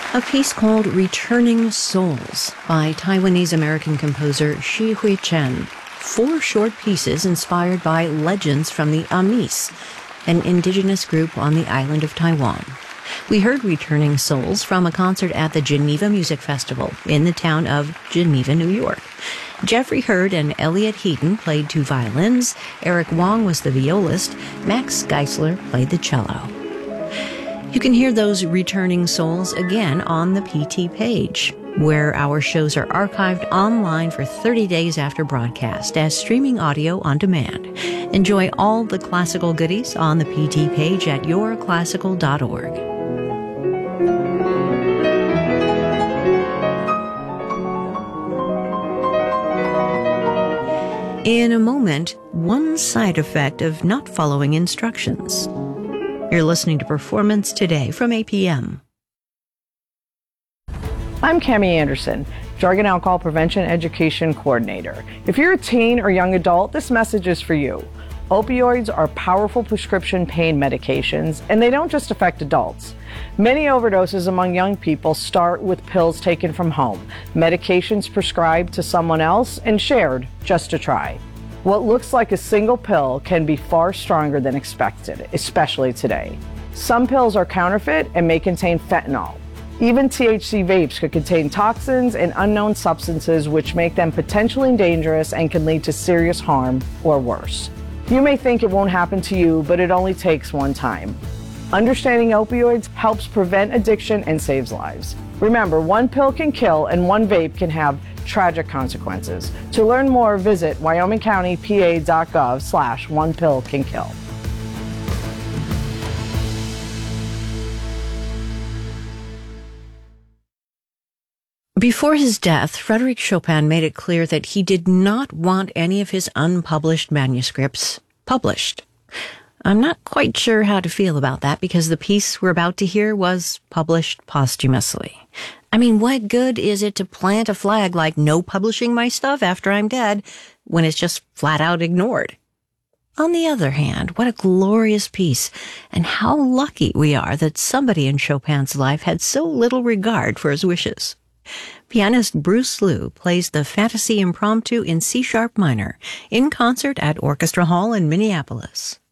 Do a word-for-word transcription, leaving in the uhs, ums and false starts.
A piece called Returning Souls by Taiwanese-American composer Shi Hui Chen. Four short pieces inspired by legends from the Amis, an indigenous group on the island of Taiwan. We heard Returning Souls from a concert at the Geneva Music Festival in the town of Geneva, New York. Jeffrey Hurd and Elliot Heaton played two violins, Eric Wong was the violist, Max Geisler played the cello. You can hear those Returning Souls again on the P T page, where our shows are archived online for thirty days after broadcast as streaming audio on demand. Enjoy all the classical goodies on the P T page at your classical dot org. In a moment, one side effect of not following instructions. You're listening to Performance Today from A P M. I'm Cammie Anderson, Drug and Alcohol Prevention Education Coordinator. If you're a teen or young adult, this message is for you. Opioids are powerful prescription pain medications, and they don't just affect adults. Many overdoses among young people start with pills taken from home, medications prescribed to someone else and shared just to try. What looks like a single pill can be far stronger than expected, especially today. Some pills are counterfeit and may contain fentanyl. Even T H C vapes could contain toxins and unknown substances which make them potentially dangerous and can lead to serious harm or worse. You may think it won't happen to you, but it only takes one time. Understanding opioids helps prevent addiction and saves lives. Remember, one pill can kill and one vape can have tragic consequences. To learn more, visit wyoming county p a dot gov slash one pill can kill. Before his death, Frédéric Chopin made it clear that he did not want any of his unpublished manuscripts published. I'm not quite sure how to feel about that because the piece we're about to hear was published posthumously. I mean, what good is it to plant a flag like no publishing my stuff after I'm dead when it's just flat out ignored? On the other hand, what a glorious piece, and how lucky we are that somebody in Chopin's life had so little regard for his wishes. Pianist Bruce Liu plays the Fantasy Impromptu in C-sharp minor in concert at Orchestra Hall in Minneapolis.